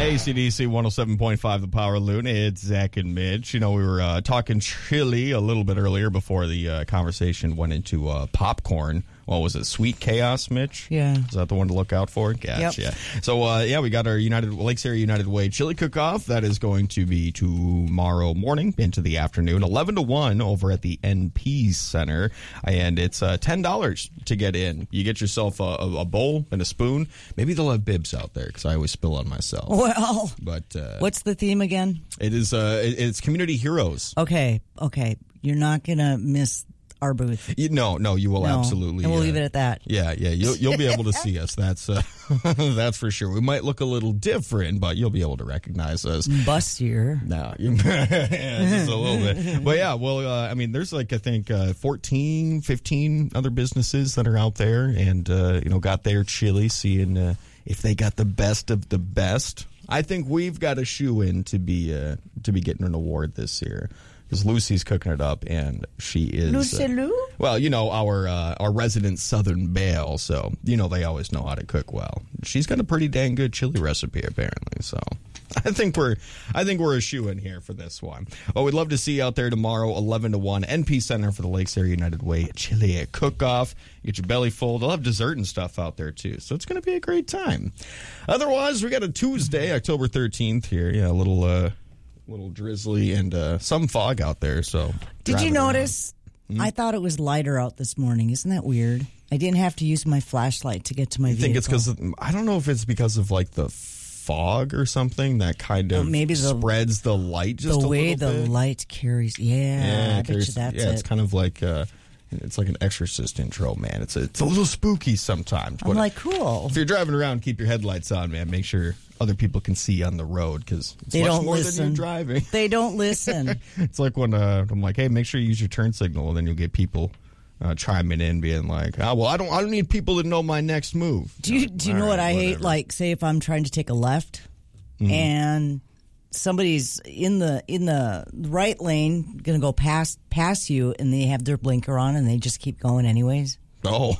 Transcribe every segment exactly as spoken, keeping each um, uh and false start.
A C D C one oh seven point five, The Power Loon. It's Zach and Mitch. You know, we were uh, talking chili a little bit earlier before the uh, conversation went into uh, popcorn. What was it, Sweet Chaos, Mitch? Yeah. Is that the one to look out for? Gotcha. Yep. So, uh, yeah, we got our United Lakes Area United Way Chili Cook-Off. That is going to be tomorrow morning into the afternoon, eleven to one over at the N P Center. And it's uh, ten dollars to get in. You get yourself a, a bowl and a spoon. Maybe they'll have bibs out there because I always spill on myself. Well, but uh, what's the theme again? It is, uh, it, it's Community Heroes. Okay, okay. You're not going to miss our booth. You, no, no, you will no. absolutely. And we'll uh, leave it at that. Yeah, yeah, you'll you'll be able to see us. That's uh, that's for sure. We might look a little different, but you'll be able to recognize us. Bustier. No, you, yeah, just a little bit. But yeah, well, uh, I mean, there's like I think uh, fourteen, fifteen other businesses that are out there, and uh, you know, got their chili, seeing uh, if they got the best of the best. I think we've got a shoe in to be uh, to be getting an award this year. Because Lucy's cooking it up, and she is... Lucy uh, Lou? Well, you know, our uh, our resident Southern Belle, so, you know, they always know how to cook well. She's got a pretty dang good chili recipe, apparently, so... I think we're I think we're a shoe-in here for this one. Oh, we'd love to see you out there tomorrow, eleven to one, N P Center for the Lakes Area United Way Chili Cook-Off. Get your belly full. They'll have dessert and stuff out there, too, so it's going to be a great time. Otherwise, we got a Tuesday, October thirteenth here. Yeah, a little... Uh, little drizzly and uh, some fog out there. So, did you notice? Mm-hmm. I thought it was lighter out this morning. Isn't that weird? I didn't have to use my flashlight to get to my I vehicle. think it's because I don't know if it's because of like the fog or something that kind of oh, maybe the, spreads the light just the a way little the bit. light carries. Yeah, yeah, I bet carries, you that's yeah, it. It's kind of like uh, it's like an Exorcist intro, man. It's a, it's a little spooky sometimes. I'm but like, cool. If you're driving around, keep your headlights on, man. Make sure other people can see on the road because it's they much don't more listen. than you driving. They don't listen. It's like when uh, I'm like, hey, make sure you use your turn signal, and then you'll get people uh, chiming in, being like, oh, well, I don't, I don't need people to know my next move. Do you do you know right, what I whatever. hate? Like, say if I'm trying to take a left, mm-hmm. and somebody's in the in the right lane, gonna go past past you, and they have their blinker on, and they just keep going anyways. Oh.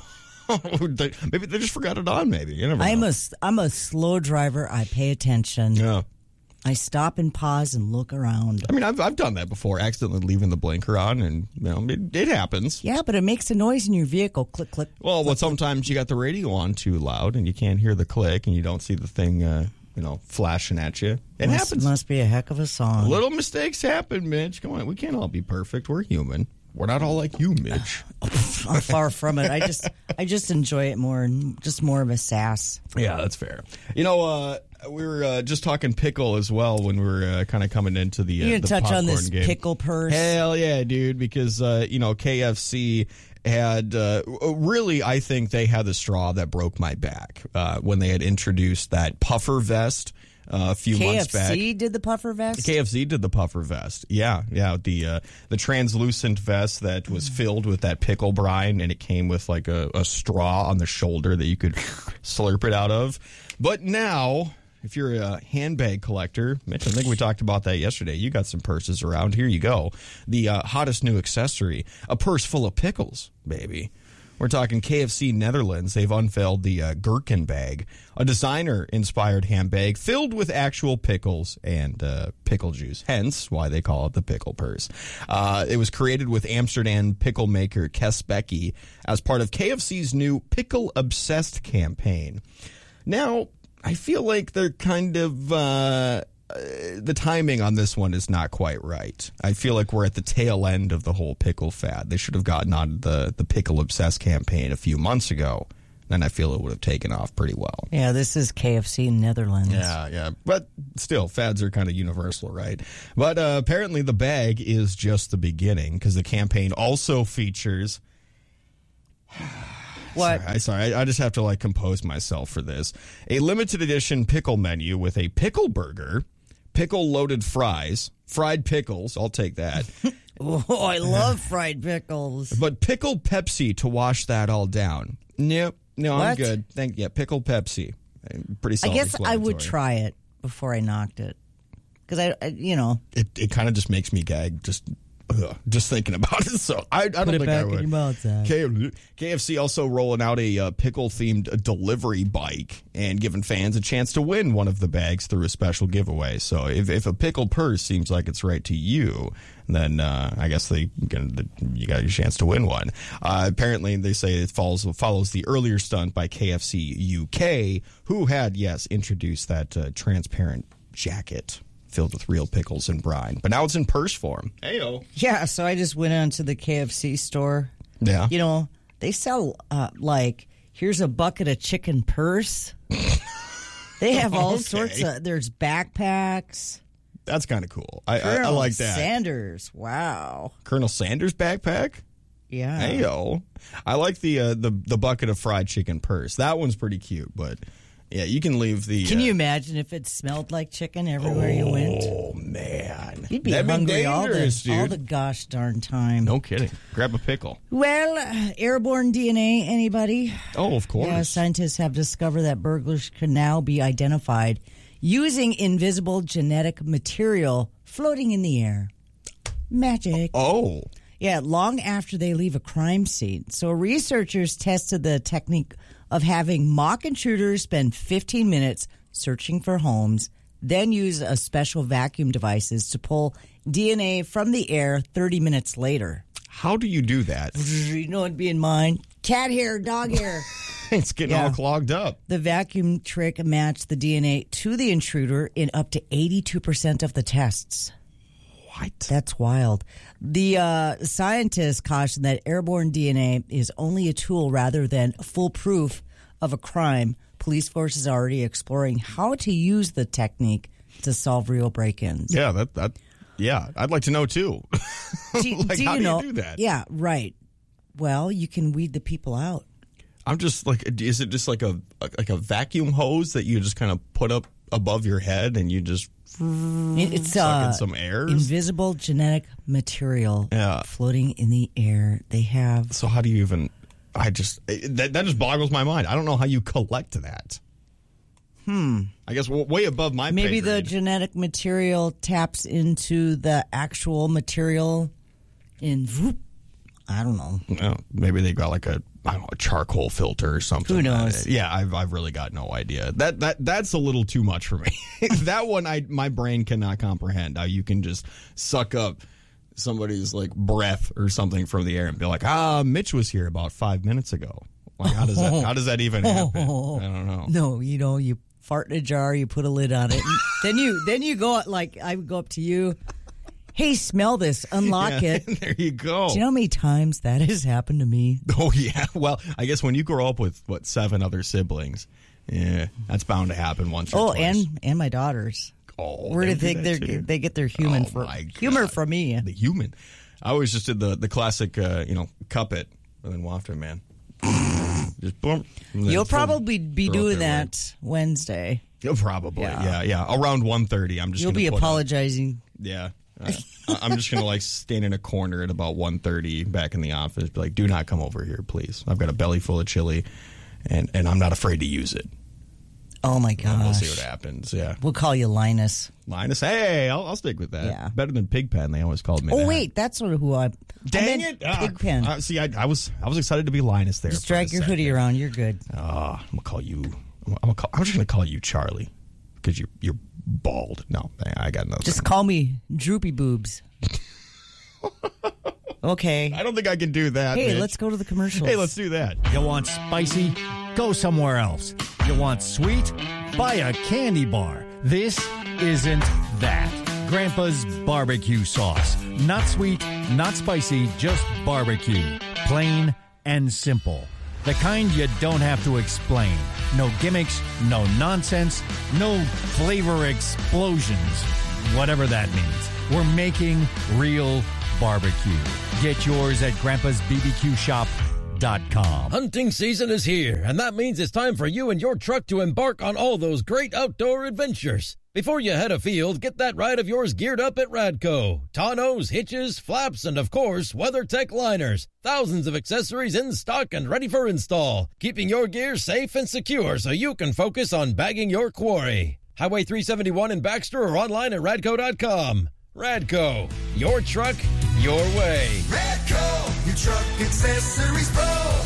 they, maybe they just forgot it on. Maybe you never know. I'm a I'm a slow driver. I pay attention. Yeah. I stop and pause and look around. I mean, I've I've done that before, accidentally leaving the blinker on, and you know, it, it happens. Yeah, but it makes a noise in your vehicle. Click, click. Well, click, well, sometimes you got the radio on too loud, and you can't hear the click, and you don't see the thing, uh, you know, flashing at you. It must, happens. Must be a heck of a song. Little mistakes happen, Mitch. Come on, we can't all be perfect. We're human. We're not all like you, Mitch. I'm far from it. I just, I just enjoy it more, and just more of a sass. Yeah, that's fair. You know, uh, we were uh, just talking pickle as well when we were uh, kind of coming into the. Uh, you the touch on this game. pickle purse? Hell yeah, dude! Because uh, you know, K F C had uh, really, I think they had the straw that broke my back uh, when they had introduced that puffer vest. Uh, a few K F C months back. K F C did the puffer vest? K F C did the puffer vest. Yeah, yeah. The uh, the translucent vest that was filled with that pickle brine, and it came with like a, a straw on the shoulder that you could slurp it out of. But now, if you're a handbag collector, Mitch, I think we talked about that yesterday. You got some purses around. Here you go. The uh, hottest new accessory, a purse full of pickles, baby. We're talking K F C Netherlands. They've unveiled the uh, Gherkin bag, a designer-inspired handbag filled with actual pickles and uh, pickle juice, hence why they call it the pickle purse. Uh, it was created with Amsterdam pickle maker Kes Becky as part of K F C's new Pickle Obsessed campaign. Now, I feel like they're kind of... Uh, Uh, the timing on this one is not quite right. I feel like we're at the tail end of the whole pickle fad. They should have gotten on the, the Pickle Obsessed campaign a few months ago. Then I feel it would have taken off pretty well. Yeah, this is K F C Netherlands. Yeah, yeah. But still, fads are kind of universal, right? But uh, apparently the bag is just the beginning because the campaign also features... What? Sorry, I, sorry, I just have to like compose myself for this. A limited edition pickle menu with a pickle burger, pickle-loaded fries, fried pickles, I'll take that. Oh, I love fried pickles. But pickle Pepsi to wash that all down. Nope, no, I'm What? good. Thank yeah, pickle Pepsi. Pretty I guess I self-explanatory. would try it before I knocked it. Because, I, I, you know. It, it kind of just makes me gag just ugh, just thinking about it. So I, I don't Put it think back I would. in your mouth, Zach. K- KFC also rolling out a uh, pickle-themed delivery bike and giving fans a chance to win one of the bags through a special giveaway. So if, if a pickle purse seems like it's right to you, then uh, I guess they you got your chance to win one. Uh, apparently, they say it follows follows the earlier stunt by K F C U K, who had, yes, introduced that uh, transparent jacket filled with real pickles and brine. But now it's in purse form. Hey-o. Yeah, so I just went on to the K F C store. Yeah. You know, they sell, uh, like, here's a bucket of chicken purse. They have all Okay. sorts of, there's backpacks. That's kind of cool. I, I, I Colonel like that. Sanders, wow. Colonel Sanders backpack? Yeah. Hey-o. I like the, uh, the the bucket of fried chicken purse. That one's pretty cute, but yeah, you can leave the... Can uh, you imagine if it smelled like chicken everywhere you went? Oh, man. You'd be That'd hungry all the, dangerous, dude. all the gosh darn time. No kidding. Grab a pickle. Well, uh, airborne D N A, anybody? Oh, of course. Yeah, scientists have discovered that burglars can now be identified using invisible genetic material floating in the air. Magic. Oh. Yeah, long after they leave a crime scene. So researchers tested the technique of having mock intruders spend fifteen minutes searching for homes, then use a special vacuum devices to pull D N A from the air thirty minutes later. How do you do that? You know what'd be in mine? Cat hair, dog hair. It's getting Yeah. all clogged up. The vacuum trick matched the D N A to the intruder in up to eighty-two percent of the tests. What? That's wild. The uh, scientists caution that airborne D N A is only a tool rather than full proof of a crime. Police forces are already exploring how to use the technique to solve real break-ins. Yeah, that that. Yeah, I'd like to know too. Do, like, do how you do know? you do that? Yeah, right. Well, you can weed the people out. I'm just like, is it just like a like a vacuum hose that you just kind of put up above your head and you just It- It's suck uh, in some air? invisible genetic material Yeah. floating in the air. They have. So how do you even? I just that that just boggles my mind. I don't know how you collect that. Hmm. I guess w- way above my Maybe pay the grade. genetic material taps into the actual material in. Whoop, I don't know. Well, maybe they got like a I don't know, a charcoal filter or something. Who knows? Yeah, I've I've really got no idea. That that that's a little too much for me. That one, I my brain cannot comprehend how you can just suck up somebody's like breath or something from the air and be like, ah, Mitch was here about five minutes ago. Like, how does that how does that even happen? I don't know. No, you know, you fart in a jar, you put a lid on it, and then you then you go like I would go up to you. Hey, smell this. Unlock Yeah, it. there you go. Do you know how many times that has happened to me? Oh yeah. Well, I guess when you grow up with what seven other siblings, yeah, that's bound to happen once or Oh, twice. and and my daughters. Oh, Where do they you do think that they too. they get their human Oh, from? my God. Humor from me. The human. I always just did the the classic, uh, you know, cup it and then waft it, man. Just boom. and then You'll throw- probably be throw it doing their way. that Wednesday. You'll probably, Yeah. yeah, yeah. Around one thirty, I'm just. You'll gonna be put apologizing. A, yeah. Uh, I'm just gonna like stand in a corner at about one thirty back in the office. Be like, do not come over here, please. I've got a belly full of chili, and and I'm not afraid to use it. Oh my And we'll see gosh. what happens. Yeah. We'll call you Linus. Linus, hey, I'll, I'll stick with that. Yeah. Better than Pigpen. They always called me. Oh that. wait, that's what, who I. I Dang meant it! Ah, Pigpen. uh, see, I, I was I was excited to be Linus there. Just for a drag your hoodie second. around. You're good. Uh, I'm gonna call you. I'm, gonna call, I'm just gonna call you Charlie because you're you're bald. No, I, I got nothing. Just call me Droopy Boobs. Okay. I don't think I can do that. Hey, Mitch. let's go to the commercials. Hey, let's do that. You want spicy? Go somewhere else. You want sweet? Buy a candy bar. This isn't that. Grandpa's barbecue sauce. Not sweet, not spicy, just barbecue. Plain and simple. The kind you don't have to explain. No gimmicks, no nonsense, no flavor explosions. Whatever that means. We're making real barbecue. Get yours at grandpas b b q shop dot com. Hunting season is here, and that means it's time for you and your truck to embark on all those great outdoor adventures. Before you head afield, get that ride of yours geared up at Radco. Tonneaus, hitches, flaps, and of course, WeatherTech liners. Thousands of accessories in stock and ready for install, keeping your gear safe and secure so you can focus on bagging your quarry. Highway three seventy-one in Baxter or online at radco dot com. Radco, your truck, your way. Radco, your truck accessories pro.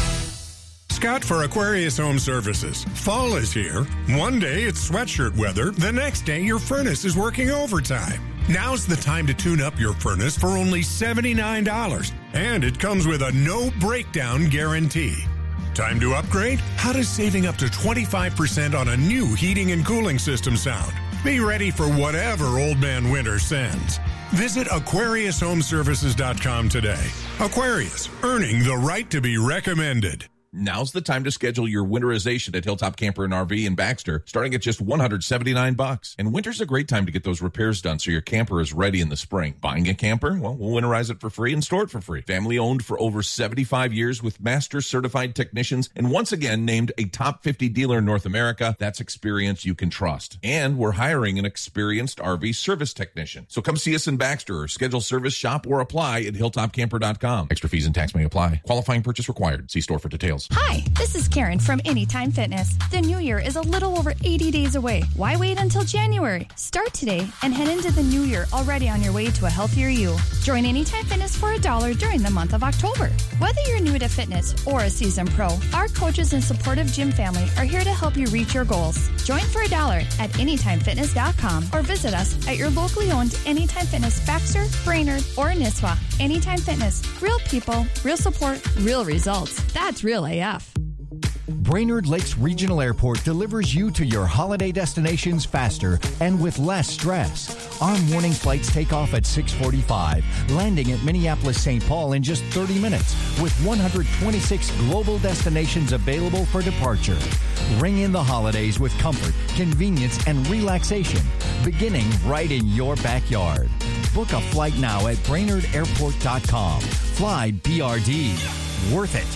Scott for Aquarius Home Services. Fall is here. One day it's sweatshirt weather. The next day your furnace is working overtime. Now's the time to tune up your furnace for only seventy-nine dollars. And it comes with a no breakdown guarantee. Time to upgrade? How does saving up to twenty-five percent on a new heating and cooling system sound? Be ready for whatever Old Man Winter sends. Visit Aquarius Home Services dot com today. Aquarius, earning the right to be recommended. Now's the time to schedule your winterization at Hilltop Camper and R V in Baxter, starting at just one hundred seventy-nine bucks. And winter's a great time to get those repairs done so your camper is ready in the spring. Buying a camper? Well, we'll winterize it for free and store it for free. Family owned for over seventy-five years with master certified technicians, and once again named a top fifty dealer in North America. That's experience you can trust. And we're hiring an experienced R V service technician. So come see us in Baxter or schedule service, shop, or apply at hilltop camper dot com. Extra fees and tax may apply. Qualifying purchase required. See store for details. Hi, this is Karen from Anytime Fitness. The new year is a little over eighty days away. Why wait until January? Start today and head into the new year already on your way to a healthier you. Join Anytime Fitness for a dollar during the month of October. Whether you're new to fitness or a seasoned pro, our coaches and supportive gym family are here to help you reach your goals. Join for a dollar at anytime fitness dot com or visit us at your locally owned Anytime Fitness Baxter, Brainerd, or Nisswa. Anytime Fitness. Real people, real support, real results. That's real A F. Brainerd Lakes Regional Airport delivers you to your holiday destinations faster and with less stress. Our morning flights take off at six forty-five, landing at Minneapolis-Saint Paul in just thirty minutes, with one hundred twenty-six global destinations available for departure. Ring in the holidays with comfort, convenience, and relaxation, beginning right in your backyard. Book a flight now at brainerd airport dot com. Fly B R D. Worth it.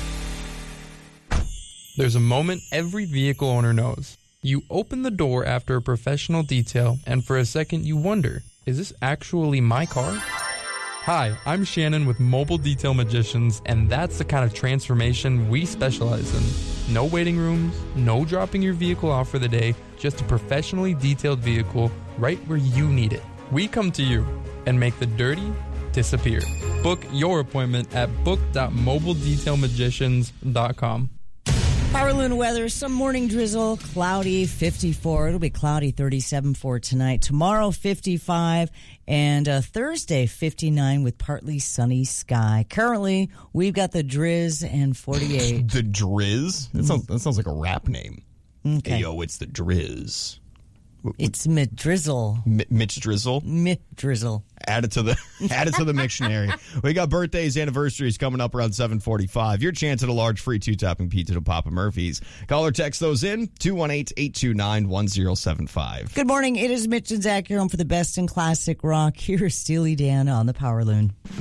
There's a moment every vehicle owner knows. You open the door after a professional detail, and for a second you wonder, is this actually my car? Hi, I'm Shannon with Mobile Detail Magicians, and that's the kind of transformation we specialize in. No waiting rooms, no dropping your vehicle off for the day, just a professionally detailed vehicle right where you need it. We come to you and make the dirty disappear. Book your appointment at book dot mobile detail magicians dot com. Power Loon weather, some morning drizzle, cloudy, fifty-four. It'll be cloudy, thirty-seven for tonight. Tomorrow, fifty-five, and uh, Thursday, fifty-nine with partly sunny sky. Currently, we've got the Driz and forty-eight. The Driz? That sounds, that sounds like a rap name. Okay. Hey, yo, it's the Driz. It's Mitt Drizzle. M- Mitch Drizzle? Mitt Drizzle. Add it to the add it to the dictionary. We got birthdays, anniversaries coming up around seven forty-five. Your chance at a large free two-topping pizza to Papa Murphy's. Call or text those in, two one eight, eight two nine, one zero seven five. Good morning. It is Mitch and Zach here home for the best in classic rock. Here's Steely Dan on the Power Loon.